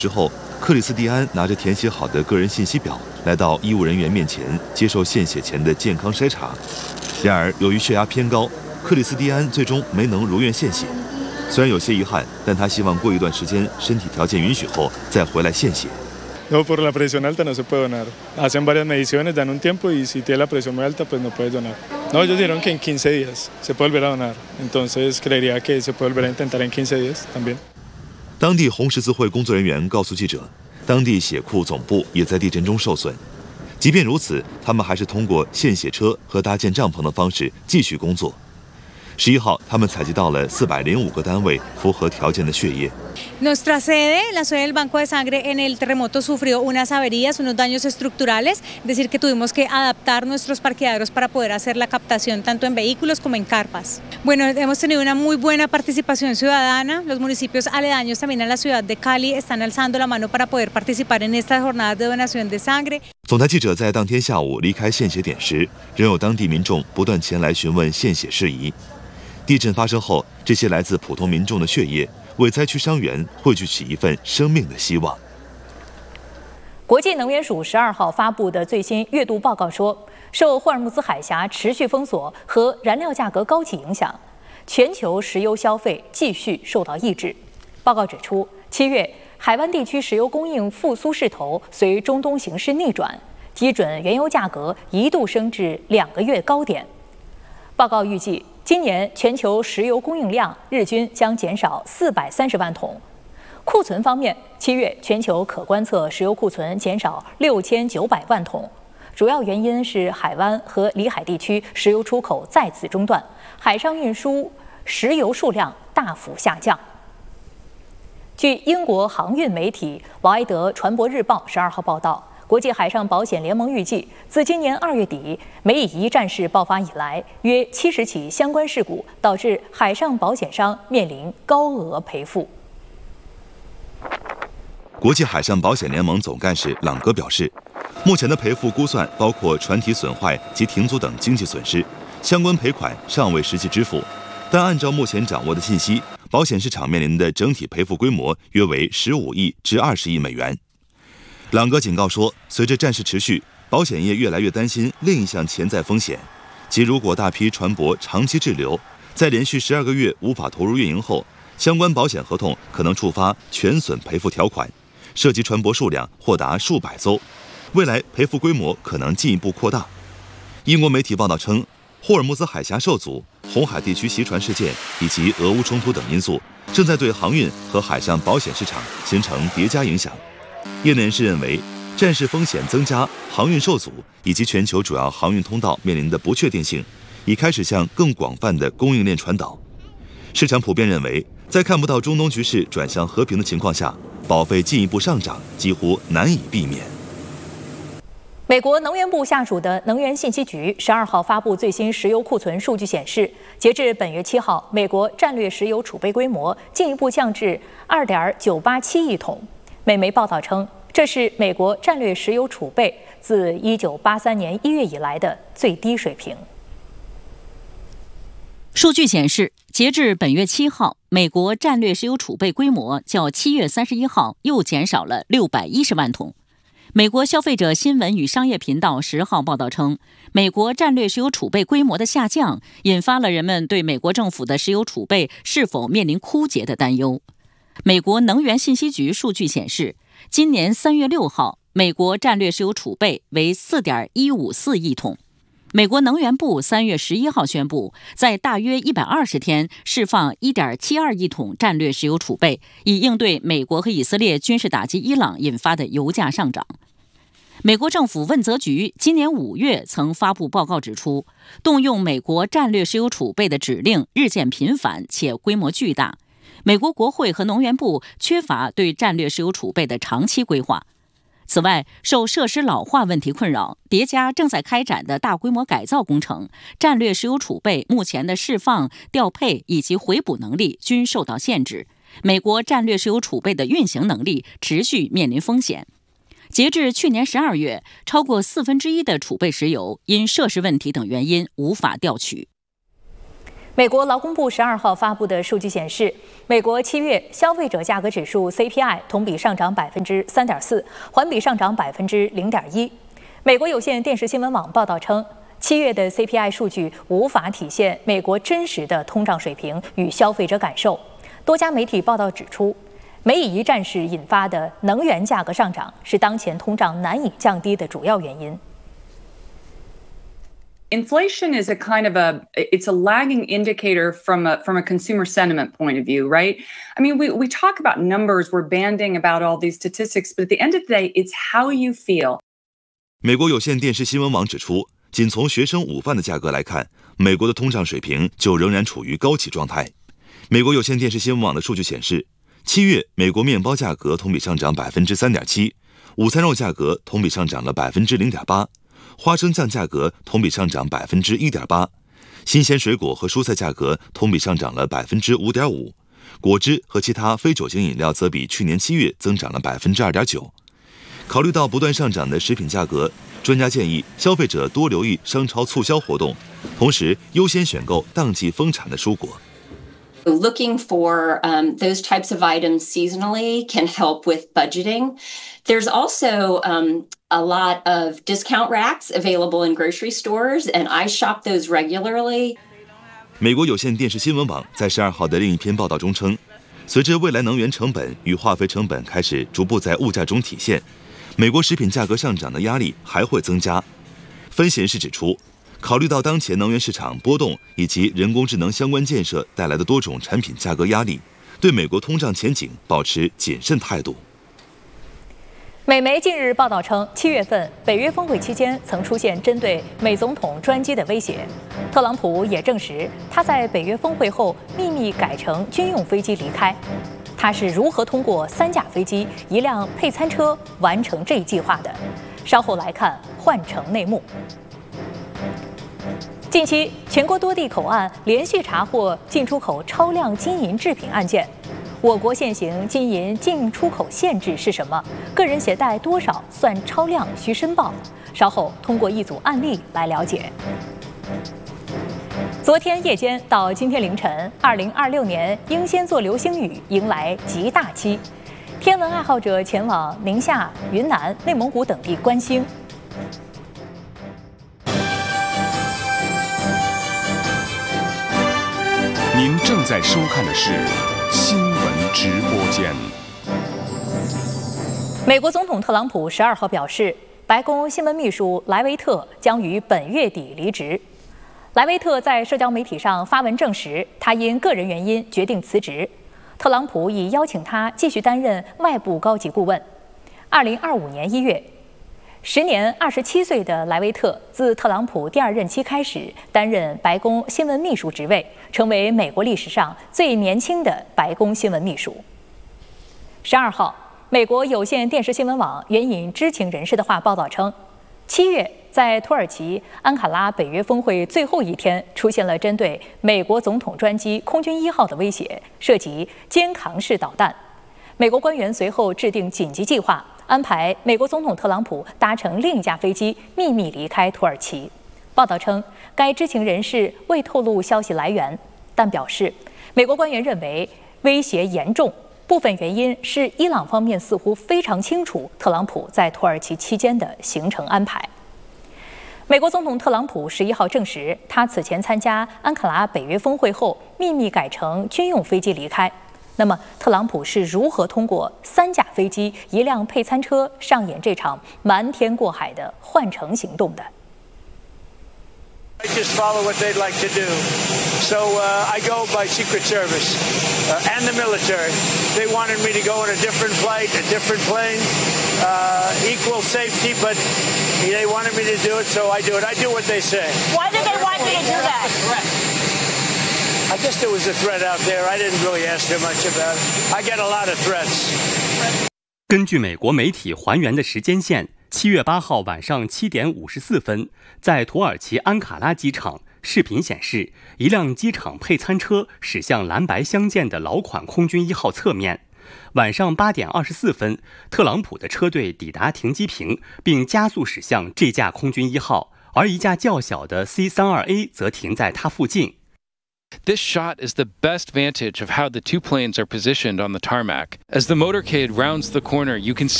之后，克里斯蒂安拿着填写好的个人信息表来到医务人员面前接受献血前的健康筛查。然而，由于血压偏高，克里斯蒂安最终没能如愿献血。虽然有些遗憾，但他希望过一段时间身体条件允许后再回来献血。 No, por la presión alta no se puede donar. Hacen varias mediciones, dan un tiempo y si tiene la presión muy alta, pues no puede donar. No, ellos dijeron que en 15 días se puede volver a donar. Entonces creería que se puede volver a intentar en 15 días también. 当地红十字会工作人员告诉记者，当地血库总部也在地震中受损。即便如此，他们还是通过献血车和搭建帐篷的方式继续工作。11号，他们采集到了405个单位符合条件的血液。 Nuestra sede, la sede del Banco de Sangre en el terremoto sufrió unas averías, unos daños estructurales, es decir que tuvimos que adaptar nuestros parqueaderos para poder hacer la captación tanto en vehículos como en carpas. Bueno, hemos tenido una muy buena participación ciudadana, los municipios aledaños también a la ciudad de Cali están alzando la mano para poder participar en estas jornadas de donación de sangre. 总台记者在当天下午离开献血点时，仍有当地民众不断前来询问献血事宜。地震发生后，这些来自普通民众的血液为灾区伤员汇聚起一份生命的希望。 国际能源署12号发布的最新月度报告说，受霍尔木兹海峡持续封锁和燃料价格高企影响，全球石油消费继续受到抑制。报告指出，7月海湾地区石油供应复苏势头随中东形势逆转，基准原油价格一度升至2个月高点。报告预计，今年全球石油供应量日均将减少430万桶。库存方面，7月全球可观测石油库存减少6900万桶，主要原因是海湾和里海地区石油出口再次中断，海上运输石油数量大幅下降。据英国航运媒体《劳埃德船舶日报》12号报道，国际海上保险联盟预计，自今年2月底美以一战事爆发以来，约70起相关事故导致海上保险商面临高额赔付。 国际海上保险联盟总干事朗格表示，目前的赔付估算包括船体损坏及停租等经济损失，相关赔款尚未实际支付。但按照目前掌握的信息，保险市场面临的整体赔付规模约为15亿至20亿美元。朗格警告说，随着战事持续，保险业越来越担心另一项潜在风险，即如果大批船舶长期滞留，在连续12个月无法投入运营后，相关保险合同可能触发全损赔付条款，涉及船舶数量或达数百艘，未来赔付规模可能进一步扩大。英国媒体报道称，霍尔木兹海峡受阻、红海地区袭船事件以及俄乌冲突等因素，正在对航运和海上保险市场形成叠加影响。业内人士认为，战事风险增加、航运受阻以及全球主要航运通道面临的不确定性，已开始向更广泛的供应链传导。市场普遍认为，在看不到中东局势转向和平的情况下，保费进一步上涨几乎难以避免。 美国能源部下属的能源信息局12号发布最新石油库存数据显示，截至本月7号，美国战略石油储备规模进一步降至2.987亿桶。美媒报道称，这是美国战略石油储备自1983年1月以来的最低水平。 数据显示，截至本月7号，美国战略石油储备规模较7月31号又减少了610万桶。美国消费者新闻与商业频道10号报道称，美国战略石油储备规模的下降，引发了人们对美国政府的石油储备是否面临枯竭的担忧。美国能源信息局数据显示，今年3月6号，美国战略石油储备为 4.154 亿桶。美国能源部3月11号宣布，在大约120天释放 1.72 亿桶战略石油储备，以应对美国和以色列军事打击伊朗引发的油价上涨。美国政府问责局今年5月曾发布报告指出，动用美国战略石油储备的指令日渐频繁且规模巨大，美国国会和能源部缺乏对战略石油储备的长期规划。此外，受设施老化问题困扰，叠加正在开展的大规模改造工程，战略石油储备目前的释放、调配以及回补能力均受到限制。美国战略石油储备的运行能力持续面临风险。截至去年12月，超过1/4的储备石油因设施问题等原因无法调取。 美国劳工部12号发布的数据显示，美国7月消费者价格指数 CPI 同比上涨3.4%，环比上涨0.1%。美国有线电视新闻网报道称，7月的 CPI 数据无法体现美国真实的通胀水平与消费者感受。多家媒体报道指出，美以一战时引发的能源价格上涨是当前通胀难以降低的主要原因。 Inflation is it's a lagging indicator from a consumer sentiment point of view, right? I mean, we talk about numbers, we're banding about all these statistics, but at the end of the day, it's how you feel. 美国有线电视新闻网指出，仅从学生午饭的价格来看，美国的通胀水平就仍然处于高企状态。美国有线电视新闻网的数据显示，7月美国面包价格同比上涨3.7%，午餐肉价格同比上涨了0.8%。花生酱价格同比上涨1.8%，新鲜水果和蔬菜价格同比上涨了5.5%，果汁和其他非酒精饮料则比去年7月增长了2.9%。考虑到不断上涨的食品价格，专家建议消费者多留意商超促销活动，同时优先选购当季丰产的蔬果。 Looking for those types of items seasonally can help with budgeting. There's also a lot of discount racks available in grocery stores, and I shop those regularly. 美国有线电视新闻网在12号的另一篇报道中称，随着未来能源成本与化肥成本开始逐步在物价中体现，美国食品价格上涨的压力还会增加。分析人士指出，考虑到当前能源市场波动以及人工智能相关建设带来的多种产品价格压力，对美国通胀前景保持谨慎态度。 美媒近日报道称，7月份北约峰会期间曾出现针对美总统专机的威胁。特朗普也证实，他在北约峰会后秘密改乘军用飞机离开。他是如何通过3架飞机、1辆配餐车完成这一计划的？稍后来看换乘内幕。近期，全国多地口岸连续查获进出口超量金银制品案件。我国现行金银进出口限制是什么？个人携带多少算超量？需申报。稍后通过一组案例来了解。昨天夜间到今天凌晨，2026年英仙座流星雨迎来极大期，天文爱好者前往宁夏、云南、内蒙古等地观星。 您正在收看的是新闻直播间。 美国总统特朗普12号表示，白宫新闻秘书莱维特将于本月底离职。莱维特在社交媒体上发文证实，他因个人原因决定辞职。特朗普已邀请他继续担任外部高级顾问。2025年1月，时年27岁的莱维特自特朗普第2任期开始担任白宫新闻秘书职位，成为美国历史上最年轻的白宫新闻秘书。12号，美国有线电视新闻网援引知情人士的话报道称，7月在土耳其安卡拉北约峰会最后一天出现了针对美国总统专机空军1号的威胁，涉及肩扛式导弹。美国官员随后制定紧急计划，安排美国总统特朗普搭乘另一架飞机秘密离开土耳其。报道称，该知情人士未透露消息来源，但表示美国官员认为威胁严重，部分原因是伊朗方面似乎非常清楚特朗普在土耳其期间的行程安排。美国总统特朗普11号证实，他此前参加安卡拉北约峰会后秘密改乘军用飞机离开。那么，特朗普是如何通过3架飞机、1辆配餐车上演这场瞒天过海的换乘行动的 ？I just follow what they'd like to do. So I go by Secret Service and the military. They wanted me to go on a different flight, a different plane, equal safety, but they wanted me to do it, so I do it. I do what they say. Why did they want you to do that? I guess there was a threat out there. I didn't really ask too much about it. I get a lot of threats. 根据美国媒体还原的时间线，7月8号晚上7点54分，在土耳其安卡拉机场，视频显示一辆机场配餐车驶向蓝白相间的老款空军1号侧面。晚上8点24分，特朗普的车队抵达停机坪，并加速驶向这架空军1号，而一架较小的C-32A 则停在它附近。 This shot is the best vantage of how the two planes are positioned on the tarmac. As the motorcade rounds the corner, you can see